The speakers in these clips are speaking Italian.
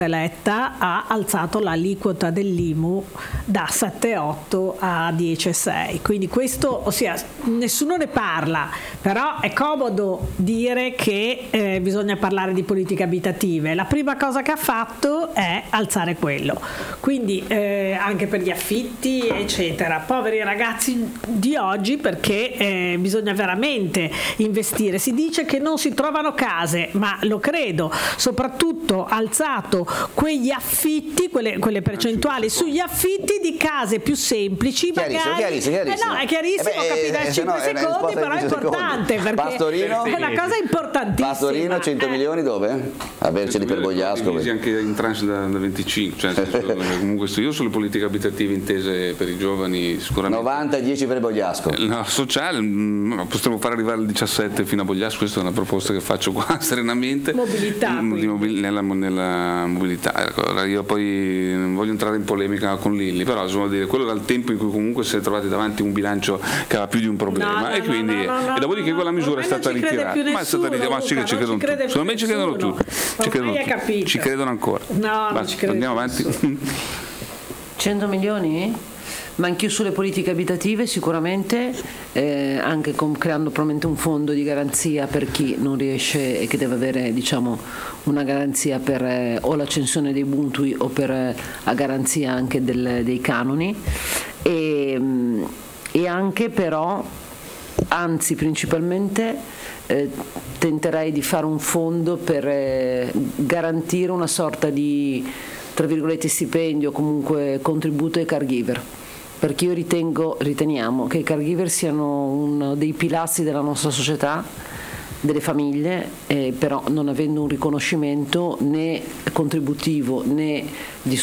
Letta ha alzato l'aliquota dell'IMU da 7,8 a 10,6, quindi questo, ossia, nessuno ne parla, però è comodo dire che bisogna parlare di politiche abitative. La prima cosa che ha fatto è alzare quello, quindi anche per gli affitti eccetera, poveri ragazzi di oggi, perché bisogna veramente investire. Si dice che non si trovano case, ma lo credo, soprattutto alzato quegli affitti, quelle percentuali sugli affitti di case più semplici, chiarissimo. No, è chiarissimo, capita in 5 secondi, però è importante, perché Pastorino, è una cosa importantissima. Pastorino, 100 milioni dove? A Verceli per Bogliasco. Anche in tranche da 25, cioè, comunque io sulle politiche abitative intese per i giovani sicuramente 90 e 10 per Bogliasco. No, sociale, potremmo fare arrivare al 17 fino a Bogliasco, questa è una proposta che faccio qua serenamente. Mobilità, nella mobilità. Allora, io poi non voglio entrare in polemica con Lilli, però insomma, dire, quello era il tempo in cui comunque si è trovati davanti un bilancio che aveva più di un problema, e quindi e dopodiché quella misura è stata ritirata. Ma è stata ritirata, ma sì che ci credono tutti. Secondo me ci credono tutti. Ci credono ancora. Andiamo avanti. 100 milioni? Ma anch'io sulle politiche abitative sicuramente, anche creando probabilmente un fondo di garanzia per chi non riesce e che deve avere, diciamo, una garanzia per o l'accensione dei mutui o per a garanzia anche dei canoni, e anche però, anzi principalmente tenterei di fare un fondo per garantire una sorta di, tra virgolette, stipendio, comunque contributo ai caregiver, perché io riteniamo che i caregiver siano uno dei pilastri della nostra società, delle famiglie, però non avendo un riconoscimento né contributivo né di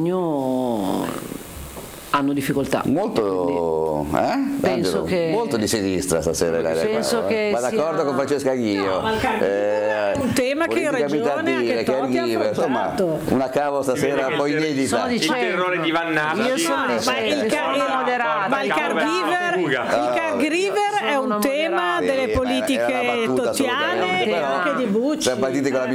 sostegno hanno difficoltà. Molto, penso che molto di sinistra stasera. Penso che va d'accordo con Francesca Ghio. No, è un tema che in Regione anche Totti ha affrontato. Una cavo stasera poi inedita. Il terrore di Vannacci. Io sono ma il caregiver è un tema delle politiche tottiane e anche di Bucci. Siamo partiti con la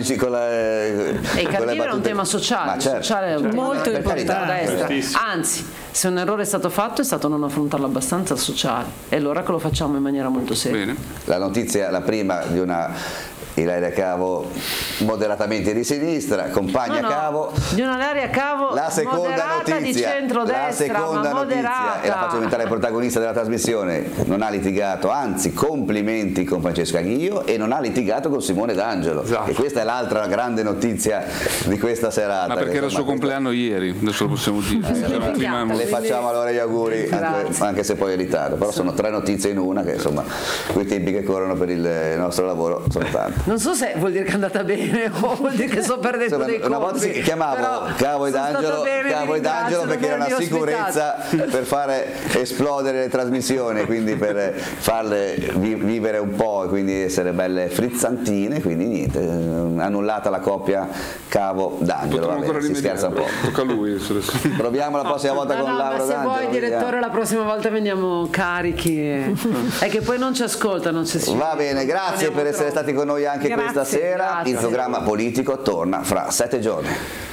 il caregiver è un tema sociale, sociale è un molto importante. Anzi, se un errore è stato fatto è stato non affrontarlo abbastanza sociale, è l'ora che lo facciamo in maniera molto seria. Bene. La notizia, la prima di una Ilaria Cavo moderatamente di sinistra, compagna Cavo. Di una Ilaria Cavo la seconda notizia, di centrodestra, la seconda notizia, e la faccio diventare protagonista della trasmissione, non ha litigato, anzi complimenti con Francesca Ghio, e non ha litigato con Simone D'Angelo. Esatto. E questa è l'altra grande notizia di questa serata. Ma perché era il suo compleanno ieri, adesso lo possiamo dire. Le facciamo allora gli auguri, anche se poi è in ritardo, però sono 3 notizie in una che insomma quei tempi che corrono per il nostro lavoro sono tanti. Non so se vuol dire che è andata bene o vuol dire che sto perdendo dei colpi. Una volta si chiamavo Cavo ed Angelo perché era una sicurezza per fare esplodere le trasmissioni, quindi per farle vivere un po' e quindi essere belle frizzantine, quindi niente, annullata la coppia Cavo d'Angelo, si scherza un po'. Tocca a lui. Proviamo la prossima volta con Laura se D'Angelo. vuoi, direttore, la prossima volta veniamo carichi è che poi non ci ascoltano. Va bene, grazie per essere stati con noi anche questa sera. Il programma politico torna fra 7 giorni.